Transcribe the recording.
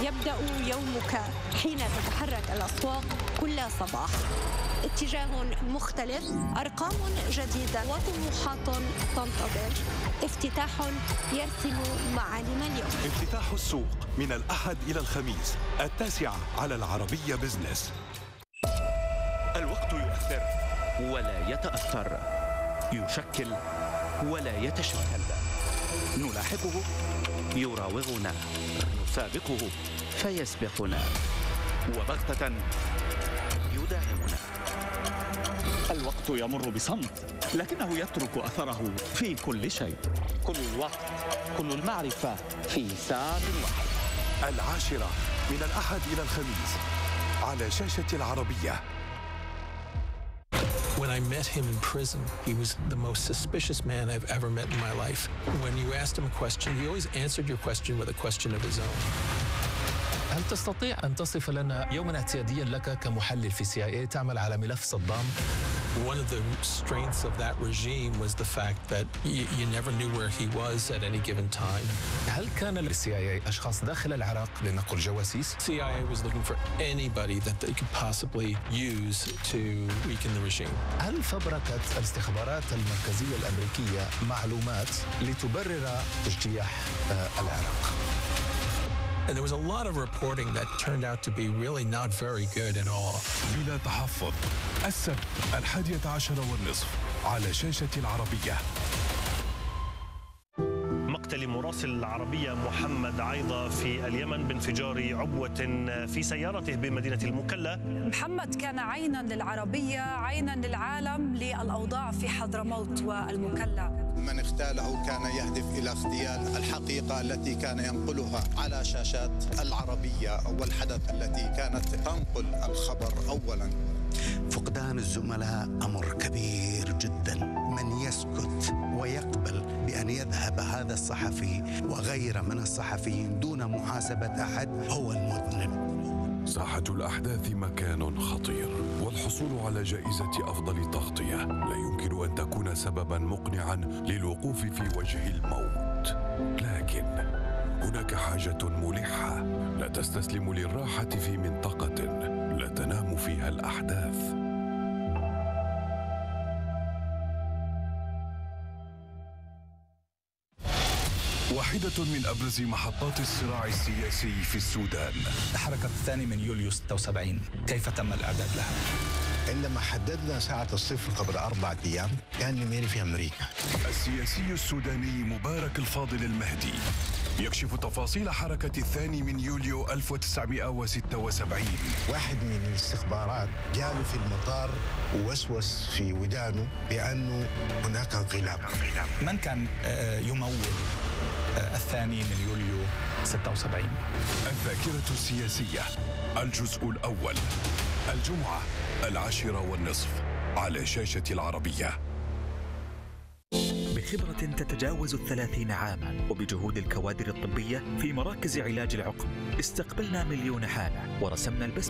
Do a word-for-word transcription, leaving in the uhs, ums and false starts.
يبدأ يومك حين تتحرك الأسواق كل صباح. اتجاه مختلف، أرقام جديدة وطموحات تنتظر. افتتاح يرسم معالم اليوم. افتتاح السوق من الأحد إلى الخميس التاسعة على العربية بزنس. الوقت يؤثر ولا يتأثر، يشكل ولا يتشكل. نلاحقه يراوغنا، نسابقه فيسبقنا، وبغتة يداهمنا. الوقت يمر بصمت، لكنه يترك أثره في كل شيء. كل الوقت، كل المعرفة في ساعة واحدة. العاشرة من الأحد إلى الخميس على شاشة العربية. When I met him in prison, he was the most suspicious man I've ever met in my life. When you asked him a question, he always answered your question with a question of his own. هل تستطيع أن تصف لنا يوما اعتياديا لك كمحلل في سي آي إيه تعمل على ملف صدام؟ One of the strengths of that regime was the fact that you, you never knew where he was at any given time. هل كان للسي آي إيه أشخاص داخل العراق لنقل جواسيس؟ C I A was looking for anybody that they could possibly use to weaken the regime. هل فبركت الاستخبارات المركزية الأمريكية معلومات لتبرر اجتياح العراق؟ And there was a lot of reporting that turned out to be really not very good at all. بلا تحفظ، السبت الحادية عشر والنصف على شاشة العربية. مقتل مراسل العربية محمد عيضة في اليمن بانفجار عبوة في سيارته بمدينة المكلا. محمد كان عينا للعربية، عينا للعالم للأوضاع في حضرموت والمكلا. من اغتاله كان يهدف إلى اغتيال الحقيقة التي كان ينقلها على شاشات العربية، والحدث التي كانت تنقل الخبر أولا. فقدان الزملاء أمر كبير جدا. من يسكت ويقبل بأن يذهب هذا الصحفي وغيره من الصحفيين دون محاسبة أحد هو المذنب. ساحة الأحداث مكان خطير، والحصول على جائزة أفضل تغطية لا يمكن أن تكون سببا مقنعا للوقوف في وجه الموت. لكن هناك حاجة ملحة، لا تستسلم للراحة في منطقة لا تنام فيها الأحداث. واحدة من أبرز محطات الصراع السياسي في السودان، حركة الثاني من يوليو ستة وسبعين، كيف تم الإعداد لها؟ عندما حددنا ساعة الصفر قبل أربعة أيام كان نميري في أمريكا. السياسي السوداني مبارك الفاضل المهدي يكشف تفاصيل حركة الثاني من يوليو ألف وتسعمائة وستة وسبعين. واحد من الاستخبارات جاء في المطار ووسوس في ودانه بأنه هناك انقلاب. من كان يمول الثاني من يوليو ستة وسبعين؟ الذاكرة السياسية الجزء الأول الجمعة العاشرة والنصف على شاشة العربية. بخبرة تتجاوز الثلاثين عاما وبجهود الكوادر الطبية في مراكز علاج العقم استقبلنا مليون حالة ورسمنا البسمة